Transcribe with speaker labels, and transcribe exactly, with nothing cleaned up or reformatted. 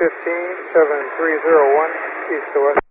Speaker 1: fifteen, seven three zero one, east to west.